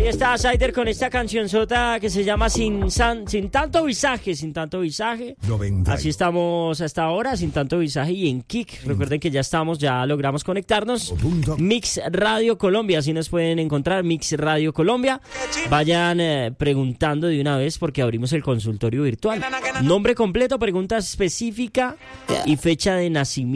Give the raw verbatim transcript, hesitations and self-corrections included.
Ahí está Sider con esta cancionzota que se llama Sin, San, sin tanto visaje, sin tanto visaje. noventa. Así estamos hasta ahora, sin tanto visaje y en Kik. Recuerden que ya estamos, ya logramos conectarnos. Mix Radio Colombia, así nos pueden encontrar, Mix Radio Colombia. Vayan eh, preguntando de una vez porque abrimos el consultorio virtual. Nombre completo, pregunta específica y fecha de nacimiento.